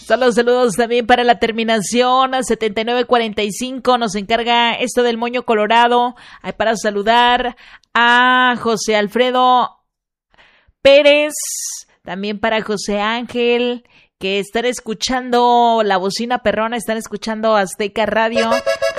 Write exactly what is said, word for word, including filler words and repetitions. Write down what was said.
Saludos, saludos también para la terminación setenta y nueve cuarenta y cinco. Nos encarga esto del Moño Colorado. Hay para saludar a José Alfredo Pérez, también para José Ángel, que están escuchando La Bocina Perrona, están escuchando Azteca Radio.